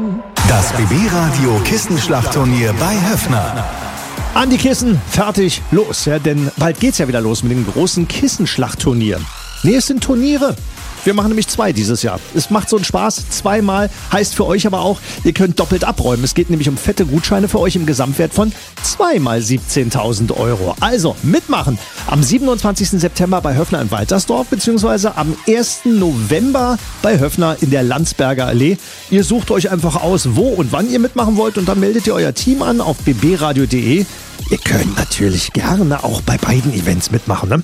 Das BB-Radio Kissenschlachtturnier bei Höffner. An die Kissen, fertig, los. Ja, denn bald geht's ja wieder los mit dem großen Kissenschlachtturnier. Nee, es sind Turniere. Wir machen nämlich 2 dieses Jahr. Es macht so einen Spaß, 2-mal. Heißt für euch aber auch, ihr könnt doppelt abräumen. Es geht nämlich um fette Gutscheine für euch im Gesamtwert von 2 mal 17.000 €. Also mitmachen. Am 27. September bei Höffner in Waltersdorf beziehungsweise am 1. November bei Höffner in der Landsberger Allee. Ihr sucht euch einfach aus, wo und wann ihr mitmachen wollt und dann meldet ihr euer Team an auf bbradio.de. Ihr könnt natürlich gerne auch bei beiden Events mitmachen, ne?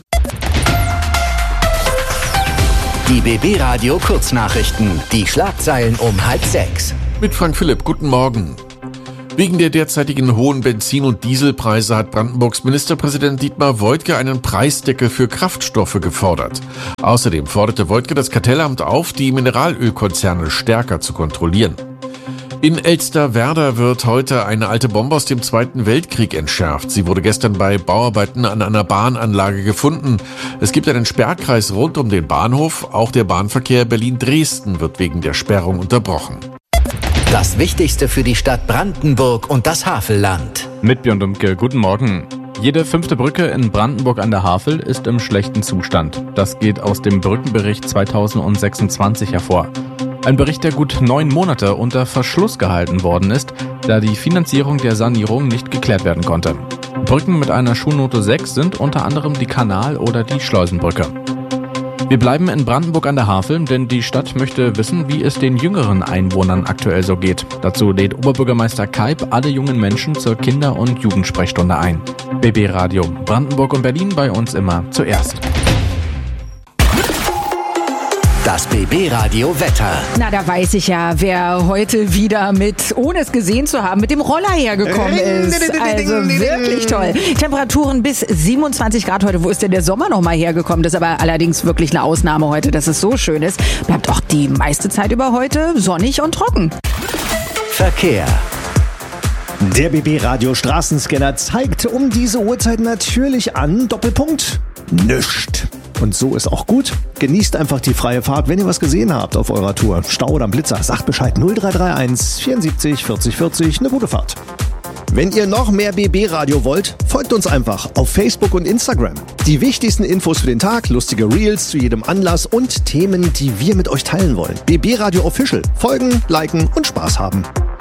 Die BB-Radio Kurznachrichten. Die Schlagzeilen um 5:30. Mit Frank Philipp, guten Morgen. Wegen der derzeitigen hohen Benzin- und Dieselpreise hat Brandenburgs Ministerpräsident Dietmar Woidke einen Preisdeckel für Kraftstoffe gefordert. Außerdem forderte Woidke das Kartellamt auf, die Mineralölkonzerne stärker zu kontrollieren. In Elsterwerda wird heute eine alte Bombe aus dem Zweiten Weltkrieg entschärft. Sie wurde gestern bei Bauarbeiten an einer Bahnanlage gefunden. Es gibt einen Sperrkreis rund um den Bahnhof. Auch der Bahnverkehr Berlin-Dresden wird wegen der Sperrung unterbrochen. Das Wichtigste für die Stadt Brandenburg und das Havelland. Mit Björn Dumke, guten Morgen. Jede 5. Brücke in Brandenburg an der Havel ist im schlechten Zustand. Das geht aus dem Brückenbericht 2026 hervor. Ein Bericht, der gut 9 Monate unter Verschluss gehalten worden ist, da die Finanzierung der Sanierung nicht geklärt werden konnte. Brücken mit einer Schulnote 6 sind unter anderem die Kanal- oder die Schleusenbrücke. Wir bleiben in Brandenburg an der Havel, denn die Stadt möchte wissen, wie es den jüngeren Einwohnern aktuell so geht. Dazu lädt Oberbürgermeister Keib alle jungen Menschen zur Kinder- und Jugendsprechstunde ein. BB Radio Brandenburg und Berlin bei uns immer zuerst. Das BB-Radio Wetter. Na, da weiß ich ja, wer heute wieder ohne es gesehen zu haben, mit dem Roller hergekommen ist. Also wirklich toll. Temperaturen bis 27 Grad heute. Wo ist denn der Sommer noch mal hergekommen? Das ist aber allerdings wirklich eine Ausnahme heute, dass es so schön ist. Bleibt auch die meiste Zeit über heute sonnig und trocken. Verkehr. Der BB-Radio Straßenscanner zeigt um diese Uhrzeit natürlich an, Doppelpunkt, nischt. Und so ist auch gut. Genießt einfach die freie Fahrt, wenn ihr was gesehen habt auf eurer Tour. Stau oder Blitzer, sagt Bescheid 0331 74 40 40, eine gute Fahrt. Wenn ihr noch mehr BB-Radio wollt, folgt uns einfach auf Facebook und Instagram. Die wichtigsten Infos für den Tag, lustige Reels zu jedem Anlass und Themen, die wir mit euch teilen wollen. BB-Radio Official. Folgen, liken und Spaß haben.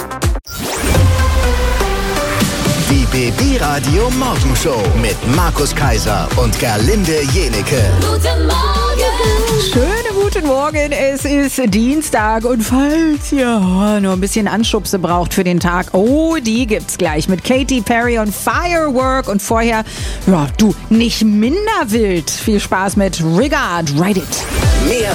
Die BB-Radio Morgenshow mit Markus Kaiser und Gerlinde Jenecke. Guten Morgen! Schönen guten Morgen, es ist Dienstag und falls ihr nur ein bisschen Anschubse braucht für den Tag, die gibt's gleich mit Katy Perry und Firework und vorher, nicht minder wild. Viel Spaß mit Regard, Ride It. Mehr